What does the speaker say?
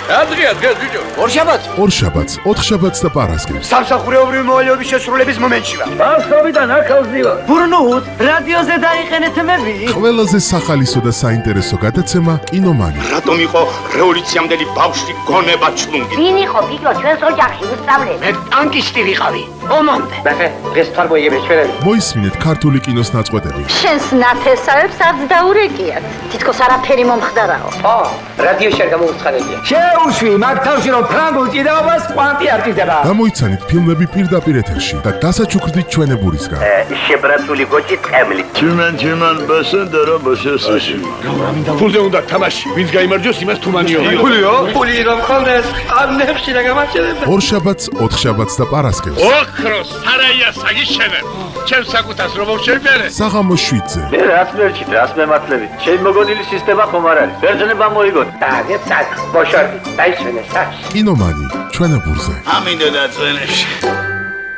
Adria, ბიჭო. ორშაბათს, ოთხშაბათს და პარასკევს. სამსახურეობრივი მოვალეობის შესრულების მომენტში ვარ. ბავშვობიდან აქავს დივა. ბურნუთ, რადიოზე დაიყენეთ მები. ყველაზე სახალისო და საინტერესო გადაცემა კინომანი. რატომ იყო რევოლუციამდელი ბავშვი გონება ჩლუნგი? ვინ იყო ფიქრო ჩვენს ოჯახში უსწავლე? მე ტანკისტი ვიყავი. ომამდე. ნახე, დღეს თარბოიების ჩვენები. მოისმინეთ ქართული კინოს ნაწყვეტები. შენს ნათესავებს არც დაურეკიათ. თითქოს არაფერი მომხდარაო. რადიოში არ გამოუცხადებია. შეუშვი მაგ თავში რომ ფრანგულ ჭიდაობას კვანტი არ ჭირდება. გამოიცანით ფილმები პირდაპირ ეთერში და დასაჩუქრდით ჩვენებურისგან. შებრაცული გოჭი წემლი. Чиман басендера басесაში. ფულზე უნდა თამაში. ვინც გაიმარჯვოს, იმას თუმანიო. ფული რომ ხონდეს, ამნებში რა გამაჩერება. ორშაბათს, ოთხშაბათს და პარასკევს. ოქროს სარაია საგიშენებ. ჩემს საკუთას რომ შევბერე. საღამოს 7-ზე. მე რაც მერჩით, რაც მემართლები. ჩემი მოგონილი სისტემა ხომ არ არის. ბერძნება მოიგოთ. დაგეთ საკ, ბოშორდი, დაიშვენე საკ. კინომანი ჩვენებურზე. ამინდა და წვენებში.